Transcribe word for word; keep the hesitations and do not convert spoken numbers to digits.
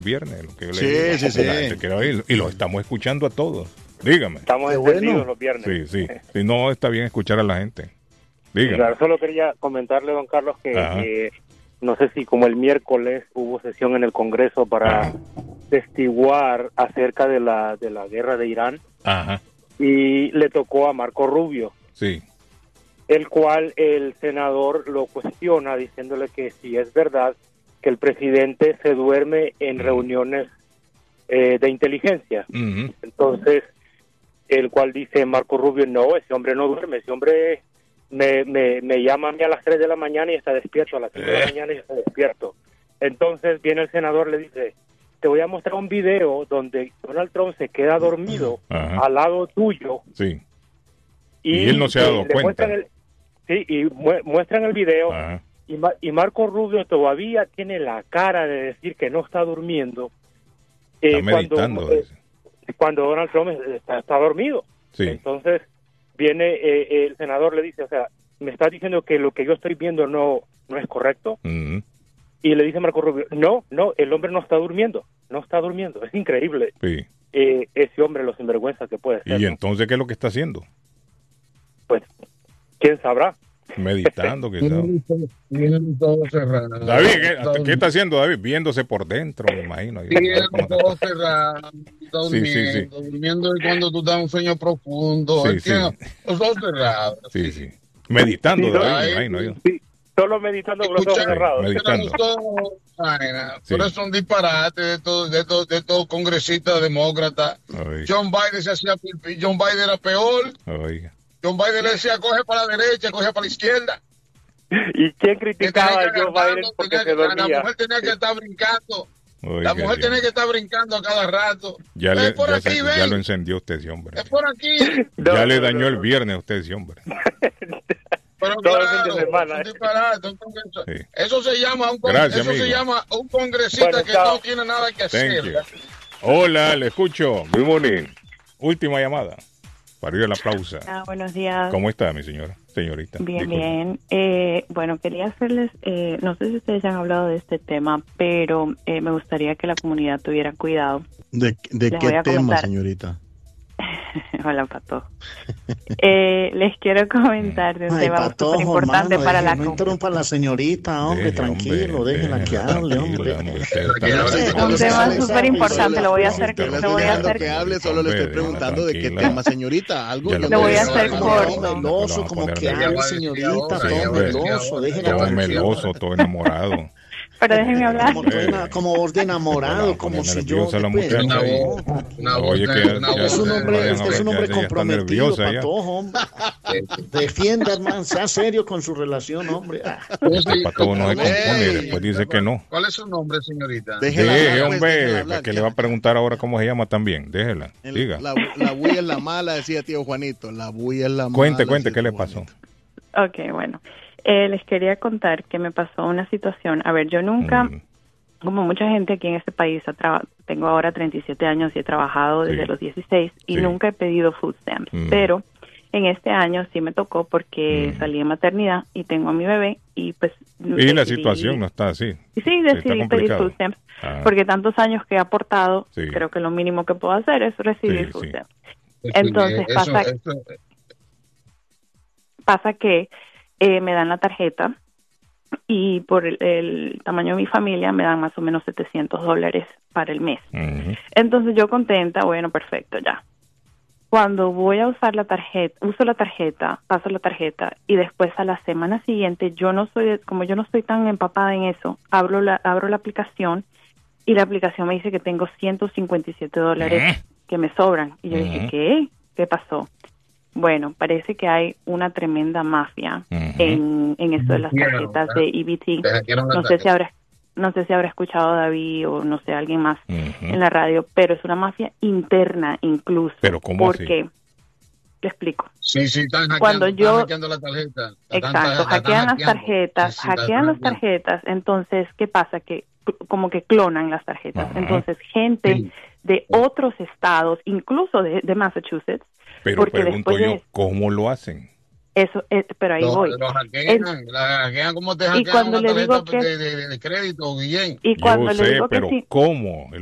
viernes, lo que yo le Sí, digo, sí, sí. la gente quiere oír, y lo estamos escuchando a todos. Dígame. Estamos Qué encendidos bueno. los viernes. Sí, sí. Si no, está bien escuchar a la gente. Dígame. Claro, solo quería comentarle, don Carlos, que Ajá. eh, no sé si como el miércoles hubo sesión en el Congreso para Ajá. testiguar acerca de la de la guerra de Irán, Ajá. y le tocó a Marco Rubio, Sí. el cual el senador lo cuestiona diciéndole que si es verdad que el presidente se duerme en reuniones eh, de inteligencia. Ujú. Entonces, el cual dice Marco Rubio, no, ese hombre no duerme, ese hombre me, me, me llama a mí a las tres de la mañana y está despierto, a las cinco de la mañana y está despierto. Entonces viene el senador, le dice, te voy a mostrar un video donde Donald Trump se queda dormido Ajá. al lado tuyo. Sí. Y, Y él no se ha dado eh, le cuenta. muestran el- sí, y mu- muestran el video. Ajá. Y, Ma- y Marco Rubio todavía tiene la cara de decir que no está durmiendo. eh, Está meditando. cuando, eh, dice. cuando Donald Trump está, está dormido. Sí. Entonces viene eh, el senador, le dice, o sea, me está diciendo que lo que yo estoy viendo no, no es correcto. Ujú. Y le dice Marco Rubio, no, no, el hombre no está durmiendo, no está durmiendo. Es increíble Sí. eh, ese hombre, los sinvergüenza que puede ser. ¿Y ¿no? entonces qué es lo que está haciendo? Pues, ¿quién sabrá? Meditando, quizás. Tienen todo cerrado. David, ¿qué, qué está haciendo David? Viéndose por dentro, me imagino. Tienen ¿Cómo está? todo cerrado. Está Sí, sí, sí. durmiendo, durmiendo y cuando tú estás en un sueño profundo. Sí, él tiene sí. los ojos cerrados. Sí, sí. Meditando, Sí, David, ahí- me imagino yo. Sí, solo meditando con los ojos Escucha, cerrados. meditando. Pero todo, vaina, Sí. pero son disparates de todos de todo, de todo congresistas demócratas. Oiga, John Biden se hacía pipí, John Biden era peor. oiga. John Biden le decía coge para la derecha, coge para la izquierda. ¿Y quién Que criticaba tenía a que Joe agarrarlo, Biden porque tenía se que- la dormía? mujer tenía que estar brincando. Oiga, La mujer Dios. tiene que estar brincando a cada rato. Ya, Es le, por ya, aquí, se- ven. ya lo encendió usted, ese hombre. Es por aquí. No, Ya le no, dañó no, el no. viernes a usted, ese hombre. Pero Todo el fin claro, de semana, un ¿eh? disparate, un congreso. Sí. Eso se llama un, con- Gracias, eso amigo. se llama un congresista Bueno, que chao. no tiene nada que Thank hacer. you. Hola, le escucho. Good morning. Última llamada. Para ir a la pausa. Ah, buenos días. ¿Cómo está, mi señora? Señorita. Bien, Disculpe. bien. Eh, bueno, quería hacerles, eh, no sé si ustedes ya han hablado de este tema, pero eh, me gustaría que la comunidad tuviera cuidado. ¿De, de Les qué voy a tema, comentar. señorita? Hola, Pato. Eh, les quiero comentar de un Ay, tema Patojo, súper importante mano, para deje- la no comunidad. interrumpa a la señorita, hombre, Deje, tranquilo, hombre, déjela que déjela hable, tranquila, hombre. Usted está Que hable, hablando. que Un hable. tema Alex, súper Alex, importante, Alex, lo voy a Alex, hacer, Alex, Le lo voy a dejando hacer, que hable, solo le estoy Hombre, preguntando de qué tranquila. tema, señorita. Algo Ya yo lo no voy a sé. hacer Como corto. hombre, Todo meloso, No, como poner que nervioso. hable, Ella va a decir señorita, ahora, todo ella va a decir meloso, ahora, déjela ella va Todo a decir tranquila. meloso, todo enamorado. pero déjenme hablar. Como, de una- como voz de enamorado, Hola, como pone si yo... nerviosa la pues, muchacha Una ahí. voz, una voz, Oye, de- que una ya- voz Es un de- hombre, vayan a usted es ver, un ya- hombre ya está comprometido, nerviosa ya. Patojo, hombre. Defienda, hermano, sea serio con su relación, hombre. Ah. Este Patojo no se compone y Ey. después dice que no. ¿Cuál es su nombre, señorita? Déjela Deje, hablar, pues, hombre, déjela hablar, porque ya. le va a preguntar ahora cómo se llama también. Déjela, El- diga. La, la bulla es la mala, decía tío Juanito. La bulla es la mala. Cuente, cuente, decía ¿qué le tío pasó? Juanito. Ok, bueno. Eh, les quería contar que me pasó una situación. A ver, yo nunca... Mm, Como mucha gente aquí en este país, ha traba- tengo ahora treinta y siete años y he trabajado desde Sí. los dieciséis y Sí. nunca he pedido food stamps. Mm. Pero en este año sí me tocó porque Mm. salí en maternidad y tengo a mi bebé y pues... Y la decidí- situación no está así. Y sí, está decidí pedir complicado. food stamps Ah. porque tantos años que he aportado, Sí. creo que lo mínimo que puedo hacer es recibir Sí, food sí. stamps. Entonces Eso- pasa, eso- pasa que eh, me dan la tarjeta y por el, el tamaño de mi familia me dan más o menos setecientos dólares para el mes. Ujú. Entonces yo contenta, bueno, perfecto, ya. Cuando voy a usar la tarjeta, uso la tarjeta, paso la tarjeta y después a la semana siguiente, yo no soy, como yo no estoy tan empapada en eso, abro la, abro la aplicación y la aplicación me dice que tengo ciento cincuenta y siete dólares que me sobran. Y yo dije, Ujú. ¿qué? ¿Qué pasó? Bueno, parece que hay una tremenda mafia Ujú. en, en esto de las Quiero, tarjetas ¿verdad? de E B T. Te hackearon la No sé si tarjeta. habrá, no sé si habrá escuchado a David o no sé, alguien más Ujú. en la radio, pero es una mafia interna incluso. Pero ¿cómo así? porque, te explico. Sí, sí, están hackeando, Cuando están yo- hackeando la tarjeta. La están- Exacto, la están hackean las hackeando. tarjetas, Sí, sí, la hackean están las hackeando. tarjetas, entonces, ¿qué pasa? Que c- como que clonan las tarjetas. Ajá. Entonces, gente Sí. de otros estados, incluso de, de Massachusetts, Pero porque pregunto después yo, de- ¿cómo lo hacen? Eso, eh, pero ahí Los, voy. los hackean, la hackean como te Y hackean cuando una le digo tarjeta que- de, de- de crédito, Guillén. Y cuando Yo le sé, digo que pero sí, ¿cómo?